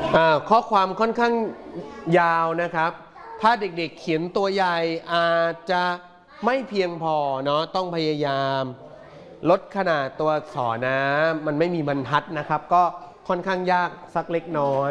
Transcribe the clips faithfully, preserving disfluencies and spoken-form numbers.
อ่าข้อความค่อนข้างยาวนะครับถ้าเด็กๆเขียนตัวใหญ่อาจจะไม่เพียงพอเนาะต้องพยายามลดขนาดตัวอักษรนะมันไม่มีบรรทัดนะครับก็ค่อนข้างยากสักเล็กน้อย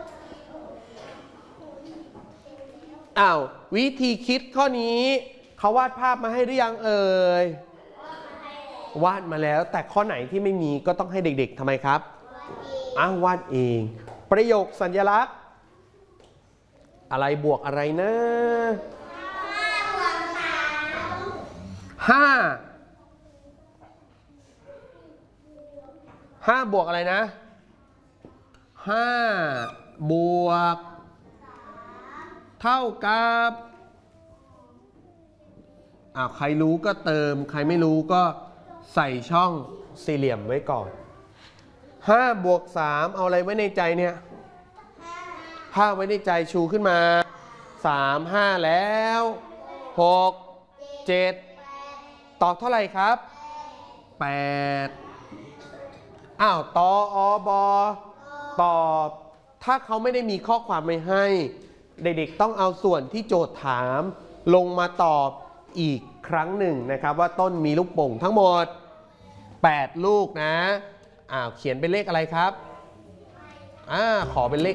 อ้าววิธีคิดข้อนี้เขาวาดภาพมาให้หรือยังเอ่ยวาดมาแล้วแต่ข้อไหนที่ไม่มีก็ต้องให้เด็กๆทำไมครับอ้าววาดเองประโยคสัญลักษณ์อะไรบวกอะไรนะห้าห้าบวกอะไรนะห้าบวกเท่ากับอ้าวใครรู้ก็เติมใครไม่รู้ก็ใส่ช่องสี่เหลี่ยมไว้ก่อนห้าบวกสามเอาอะไรไว้ในใจเนี่ยห้าไว้ในใจชูขึ้นมาสามห้าแล้วหกเจ็ดตอบเท่าไหร่ครับแปดอ้าวตออบอตอบถ้าเขาไม่ได้มีข้อความไม่ให้เด็กๆต้องเอาส่วนที่โจทย์ถามลงมาตอบอีกครั้งหนึ่งนะครับว่าต้นมีลูกโป่งทั้งหมดแปดลูกนะอ้าวเขียนเป็นเลขอะไรครับอ่าขอเป็นเลข